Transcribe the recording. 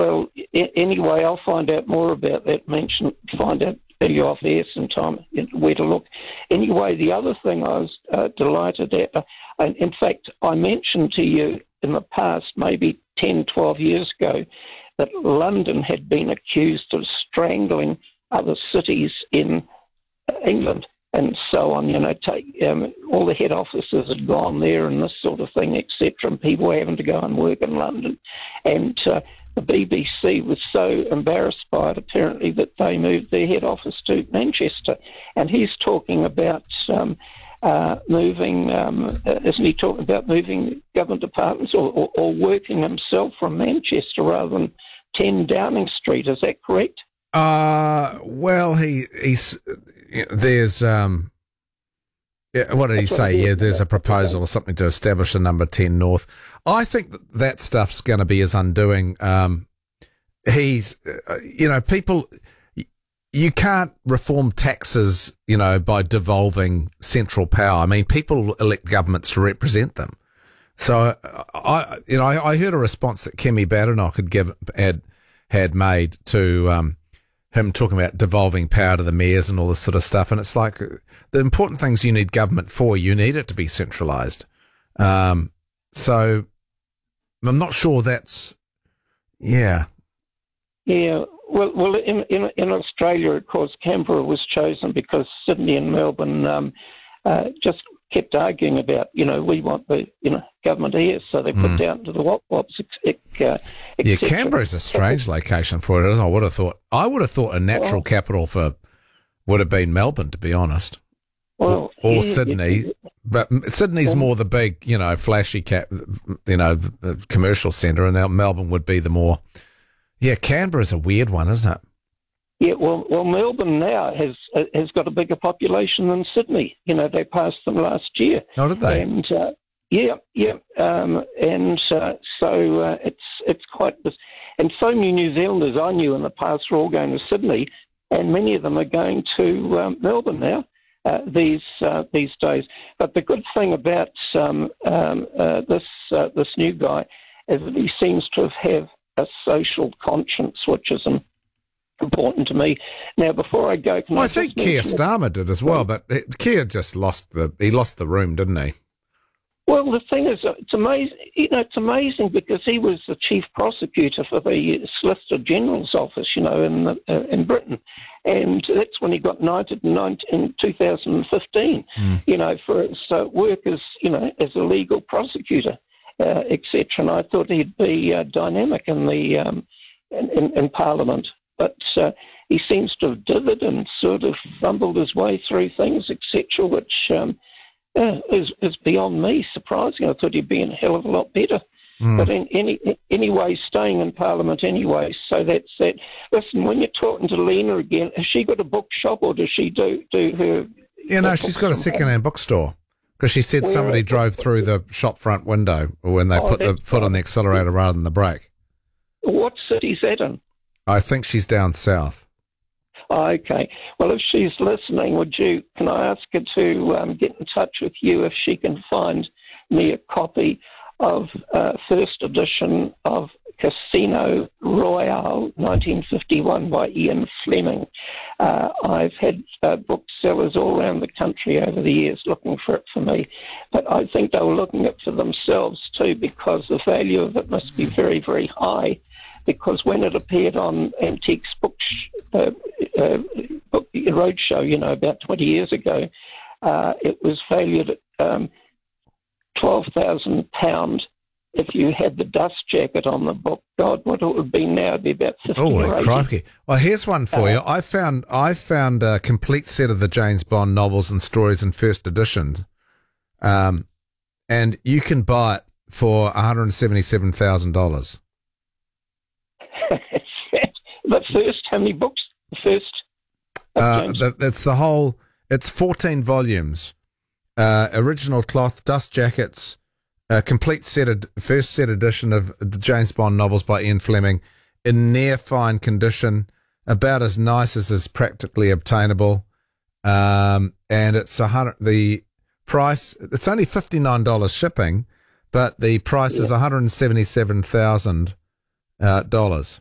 well, anyway, I'll find out more about that. Find out you off air sometime where to look. Anyway, the other thing I was delighted at, and in fact, I mentioned to you in the past, maybe 10, 12 years ago, that London had been accused of strangling other cities in England and so on. All the head offices had gone there and this sort of thing, etc., and people were having to go and work in London. And the BBC was so embarrassed by it, apparently, that they moved their head office to Manchester. And he's talking about moving, isn't he talking about moving government departments or working himself from Manchester rather than 10 Downing Street? Is that correct? Well, there's what did he say? Yeah, there's a proposal or something to establish a number 10 North. I think that stuff's going to be his undoing. People, you can't reform taxes, by devolving central power. I mean, people elect governments to represent them. So I heard a response that Kemi Badenoch had made to him talking about devolving power to the mayors and all this sort of stuff. And it's like the important things you need government for, you need it to be centralised. So I'm not sure that's, yeah. Yeah, well, in Australia, of course, Canberra was chosen because Sydney and Melbourne just kept arguing about, we want the, government here, so they put down to the Wop-Wops, yeah, Canberra's a strange location for it, isn't it? I would have thought a natural capital would have been Melbourne, to be honest. Well, or Sydney. But Sydney's more the big, flashy, commercial centre, and Melbourne would be the more... Yeah, Canberra's a weird one, isn't it? Yeah, well, Melbourne now has got a bigger population than Sydney. They passed them last year. Oh, did they? And so it's quite. And so many New Zealanders I knew in the past were all going to Sydney, and many of them are going to Melbourne now these days. But the good thing about this new guy is that he seems to have a social conscience, which is important to me. Now, before I go, I think Keir Starmer did as well, but Keir just lost the room, didn't he? Well, the thing is, it's amazing. It's amazing because he was the chief prosecutor for the Solicitor General's office, in Britain, and that's when he got knighted in 2015. For his work as as a legal prosecutor, etc. And I thought he'd be dynamic in the in Parliament, but he seems to have dithered and sort of fumbled his way through things, etc., which is beyond me surprising. I thought he'd be a hell of a lot better. But anyway, staying in Parliament anyway, so that's that. Listen, when you're talking to Lena again, has she got a bookshop or does she do her... Yeah, no, she's got a second-hand bookstore. Because she said somebody drove through the shop front window when they put the foot on the accelerator rather than the brake. What city's that in? I think she's down south. Okay. Well, if she's listening, can I ask her to get in touch with you if she can find me a copy of first edition of Casino Royale 1951 by Ian Fleming. I've had booksellers all around the country over the years looking for it for me, but I think they were looking at it for themselves too, because the value of it must be very, very high, because when it appeared on Antiques Book Roadshow, about 20 years ago, it was valued at £12,000 if you had the dust jacket on the book. God, what it would be now would be about 50 or 80. Crikey. Well, here's one for you. I found a complete set of the James Bond novels and stories in first editions, and you can buy it for $177,000. But first, how many books? First? That's the whole... It's 14 volumes. Original cloth, dust jackets, complete first set edition of the James Bond novels by Ian Fleming, in near fine condition, about as nice as is practically obtainable, and it's the price. It's only $59 shipping, but the price is $177,000.